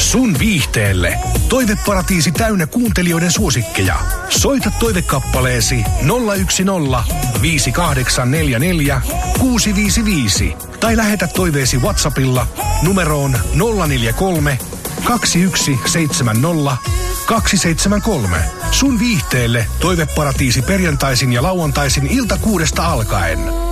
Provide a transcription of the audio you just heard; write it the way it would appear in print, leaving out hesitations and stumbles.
Sun viihteelle. Toiveparatiisi täynnä kuuntelijoiden suosikkeja. Soita toivekappaleesi 010 5844 655 tai lähetä toiveesi WhatsAppilla numeroon 043 2170 273. Sun viihteelle toiveparatiisi perjantaisin ja lauantaisin ilta 6 alkaen.